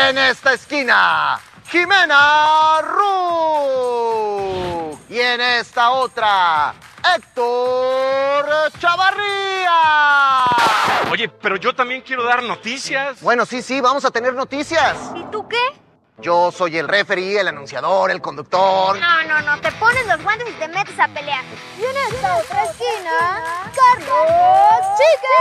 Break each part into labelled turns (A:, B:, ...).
A: En esta esquina, Jimena Ru. Y en esta otra, Héctor Chavarría.
B: Oye, pero yo también quiero dar noticias.
A: Bueno, sí, vamos a tener noticias.
C: ¿Y tú qué?
A: Yo soy el referee, el anunciador, el conductor.
C: No, te pones los guantes y te metes a pelear. Y en esta otra esquina, Carlos Chique.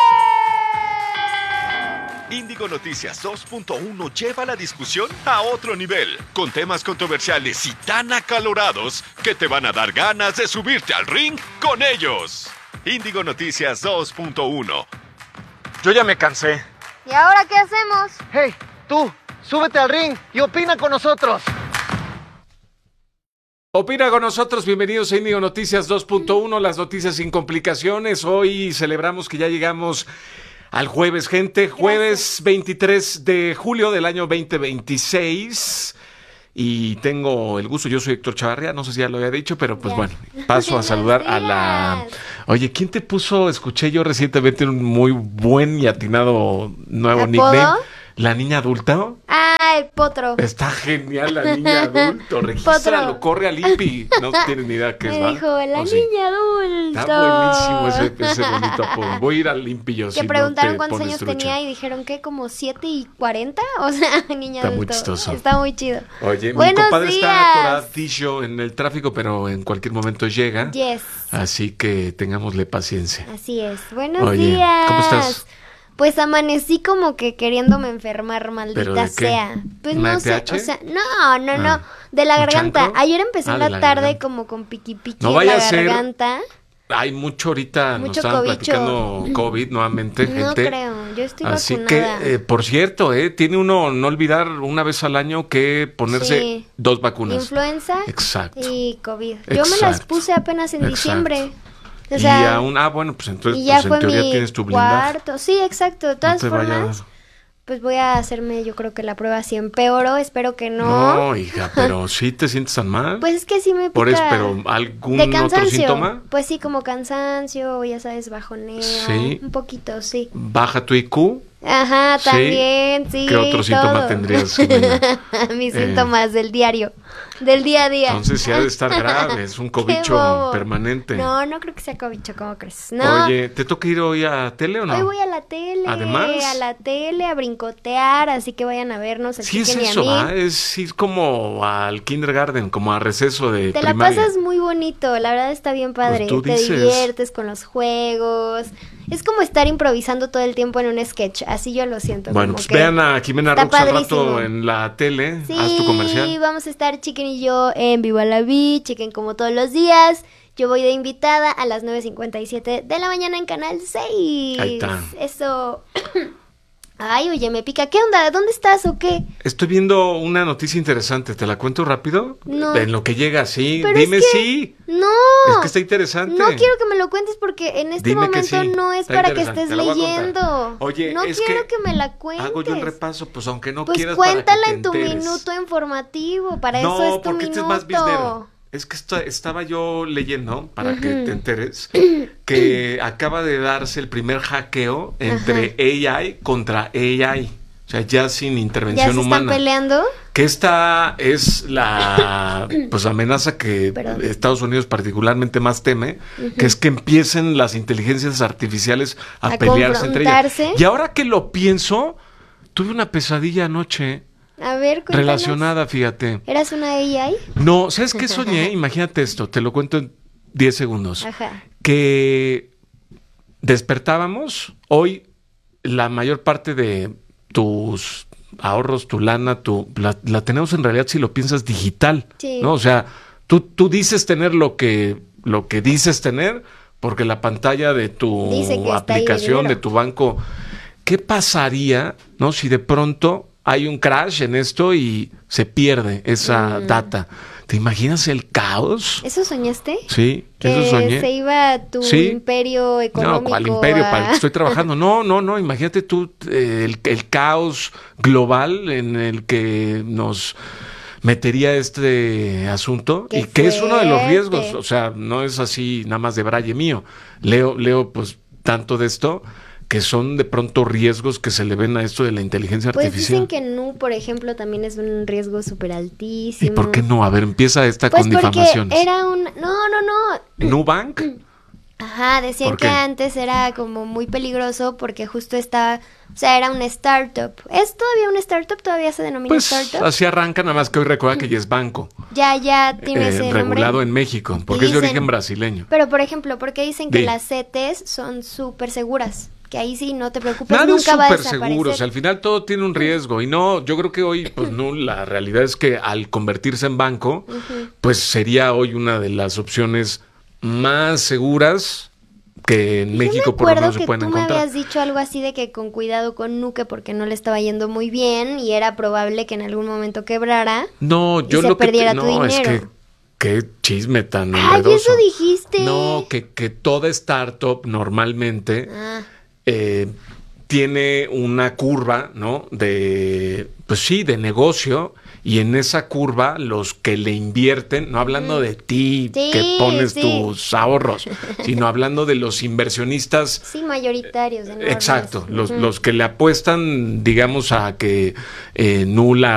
D: Índigo Noticias 2.1 lleva la discusión a otro nivel, con temas controversiales y tan acalorados que te van a dar ganas de subirte al ring con ellos. Índigo Noticias 2.1.
B: Yo ya me cansé.
C: ¿Y ahora qué hacemos?
A: Hey, tú, súbete al ring y opina con nosotros.
E: Opina con nosotros, bienvenidos a Índigo Noticias 2.1, las noticias sin complicaciones. Hoy celebramos que ya llegamos al jueves, gente. Jueves 23 de julio del año 2026. Y tengo el gusto, yo soy Héctor Chavarría, no sé si ya lo había dicho, pero pues bueno, paso a saludar a la... Oye, ¿quién te puso? Escuché yo recientemente un muy buen y atinado nuevo
C: ¿Apodo?
E: nickname. ¿La niña adulta?
C: Ah, el potro.
E: Está genial la niña adulto. Regístralo,
C: Potro.
E: corre al INPI. No tienes ni idea qué es,
C: Me
E: ¿va?
C: dijo, la
E: ¿O sí?
C: niña adulta.
E: Está buenísimo ese bonito apodo. Voy a ir al INPI yo.
C: Que
E: si no
C: preguntaron
E: te
C: cuántos
E: pones
C: años
E: trucha.
C: tenía y dijeron que como 7 y 40. O sea, niña
E: Está muy
C: adulto.
E: chistoso.
C: Está muy chido.
E: Oye, mi
C: Buenos
E: compadre está
C: días.
E: atoradillo en el tráfico, pero en cualquier momento llega.
C: Yes.
E: Así que tengámosle paciencia.
C: Así es. Buenos
E: Oye,
C: días.
E: ¿cómo estás?
C: Pues amanecí como que queriéndome enfermar,
E: ¿Pero
C: maldita
E: de qué?
C: sea. Pues
E: ¿Una
C: no sé,
E: ETH?
C: o sea, no.
E: Ah.
C: De la
E: ¿Un
C: garganta.
E: chancro?
C: Ayer empecé en
E: de
C: la tarde
E: garganta.
C: como con piqui
E: No
C: en
E: vaya
C: la
E: a ser-
C: garganta.
E: Hay mucho ahorita, nos
C: Mucho
E: estaban
C: cobicho.
E: platicando COVID nuevamente,
C: No
E: gente.
C: creo, yo estoy
E: Así
C: vacunada.
E: que, por cierto, tiene uno no olvidar una vez al año que ponerse
C: Sí.
E: 2 vacunas.
C: Influenza
E: Exacto.
C: y COVID. Yo me las
E: Exacto.
C: puse apenas en
E: Exacto.
C: diciembre. O
E: Y
C: sea,
E: aún, bueno, pues entonces
C: y ya
E: pues,
C: fue
E: en teoría
C: mi
E: tienes tu blindaje.
C: cuarto. Sí, exacto. De
E: No
C: todas
E: te vaya a
C: formas,
E: dar.
C: pues voy a hacerme, yo creo que la prueba si empeoro. Espero que no.
E: No, hija, pero sí te sientes tan mal.
C: Pues es que sí me pica.
E: Por eso, pero ¿algún
C: de
E: otro
C: cansancio.
E: síntoma?
C: Pues sí, como cansancio, ya sabes, bajoneo.
E: Sí.
C: Un poquito, sí.
E: Baja tu IQ.
C: Ajá,
E: Sí.
C: también, sí.
E: ¿Qué otro síntoma
C: todo.
E: tendrías, Jimena?
C: Mis síntomas del diario, del día a día.
E: Entonces sí ha de estar grave, es un
C: Qué
E: cobicho
C: bobo.
E: permanente.
C: No creo que sea cobicho, ¿cómo crees? No.
E: Oye, ¿te toca ir hoy a tele o no?
C: Hoy voy a la tele.
E: Además.
C: A la tele, a brincotear, así que vayan a vernos.
E: Sí es
C: Chiquen y a
E: eso,
C: mí.
E: ¿va? Es ir como al kindergarten, como a receso de
C: Te
E: primaria.
C: la pasas muy bonito, la verdad está bien padre.
E: Pues tú
C: Te
E: dices.
C: diviertes con los juegos. Es como estar improvisando todo el tiempo en un sketch, así yo lo siento.
E: Bueno,
C: como
E: pues
C: que
E: vean a Jimena
C: está
E: Rux al
C: padrísimo.
E: rato en la tele.
C: Sí,
E: Haz tu comercial.
C: vamos a estar Chiquen y yo en Viva la Vi, Chiquen como todos los días. Yo voy de invitada a las 9:57 de la mañana en Canal 6.
E: Ahí está.
C: Eso. Ay, oye, me pica. ¿Qué onda? ¿Dónde estás o qué?
E: Estoy viendo una noticia interesante. ¿Te la cuento rápido?
C: No.
E: En lo que llega, sí.
C: Pero
E: Dime
C: es que-
E: sí.
C: No.
E: Es que está interesante.
C: No quiero que me lo cuentes porque en este
E: Dime que
C: momento
E: sí.
C: no es
E: Está
C: para que
E: interesante.
C: estés
E: Te la voy a contar.
C: leyendo.
E: Oye,
C: no
E: es
C: quiero
E: que
C: que me la cuentes.
E: Hago yo el repaso, pues aunque no
C: Pues
E: quieras para que
C: cuéntala
E: te
C: en tu
E: enteres.
C: minuto informativo. Para
E: No,
C: eso es tu
E: porque
C: minuto.
E: este es más biznero. Es que estaba yo leyendo, para que te enteres, que acaba de darse el primer hackeo entre AI contra AI. O sea, ya sin
C: ¿Ya
E: intervención
C: se están
E: humana.
C: peleando?
E: Que esta es la pues amenaza que
C: Perdón.
E: Estados Unidos particularmente más teme, que es que empiecen las inteligencias artificiales a
C: A
E: pelearse entre ellas.
C: confrontarse.
E: Y ahora que lo pienso, tuve una pesadilla anoche
C: A ver, cuéntanos.
E: relacionada, fíjate.
C: ¿Eras una AI?
E: No, ¿sabes qué soñé? Imagínate esto, te lo cuento en 10 segundos.
C: Ajá.
E: Que despertábamos, hoy la mayor parte de tus ahorros, tu lana, la tenemos en realidad, si lo piensas, digital.
C: Sí.
E: ¿No? O sea, tú dices tener lo que dices tener, porque la pantalla de tu
C: Dice que está ahí el
E: aplicación,
C: dinero.
E: de tu banco, ¿qué pasaría, no, si de pronto hay un crash en esto y se pierde esa data? ¿Te imaginas el caos?
C: ¿Eso soñaste?
E: Sí,
C: Que
E: eso soñé.
C: se iba tu
E: Sí.
C: imperio económico.
E: No, ¿cuál imperio?
C: a-
E: Para el que estoy trabajando. No, imagínate tú el caos global en el que nos metería este asunto
C: Qué
E: y que es uno de los
C: fuerte.
E: riesgos, o sea, no es así nada más de braille mío. Leo pues tanto de esto que son de pronto riesgos que se le ven a esto de la inteligencia
C: Pues
E: artificial?
C: dicen que Nu, por ejemplo, también es un riesgo súper altísimo.
E: ¿Y por qué no? A ver, empieza esta
C: Pues
E: con
C: porque
E: difamaciones.
C: era un... No.
E: ¿Nubank?
C: Ajá, decían
E: ¿Por
C: que
E: qué?
C: antes era como muy peligroso porque justo estaba... O sea, era una startup. ¿Es todavía una startup? ¿Todavía se denomina
E: Pues
C: startup?
E: así arranca, nada más que hoy recuerda que ya es banco.
C: Ya tiene ese nombre.
E: Regulado en México, porque es de
C: dicen-
E: origen brasileño.
C: Pero, por ejemplo, ¿por qué dicen que
E: Di.
C: las CETES son súper seguras? Que ahí sí, no te preocupes,
E: Nada es
C: nunca va a
E: súper
C: desaparecer.
E: seguro, o sea, al final todo tiene un riesgo y no, yo creo que hoy, pues no, la realidad es que al convertirse en banco, pues sería hoy una de las opciones más seguras que en México por lo
C: Recuerdo
E: menos se
C: que
E: pueden
C: tú me
E: encontrar.
C: habías dicho algo así de que con cuidado con Nuke porque no le estaba yendo muy bien y era probable que en algún momento quebrara.
E: No, yo
C: se
E: lo que
C: perdiera tu
E: no es que
C: dinero.
E: qué chisme tan
C: Ay,
E: enredoso.
C: eso dijiste.
E: No, que toda startup normalmente
C: Ah,
E: tiene una curva, ¿no? De, pues sí, de negocio. Y en esa curva, los que le invierten, no hablando de ti,
C: Sí,
E: que pones
C: sí.
E: tus ahorros, sino hablando de los inversionistas.
C: sí, mayoritarios. enormes.
E: Exacto,
C: Ujú.
E: los que le apuestan, digamos, a que Nula